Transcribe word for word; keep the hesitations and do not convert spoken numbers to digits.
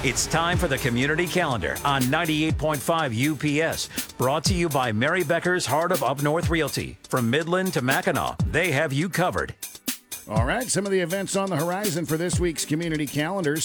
It's time for the Community Calendar on ninety-eight point five U P S. Brought to you by Mary Becker's Heart of Up North Realty. From Midland to Mackinac, they have you covered. All right, some of the events on the horizon for this week's Community Calendar.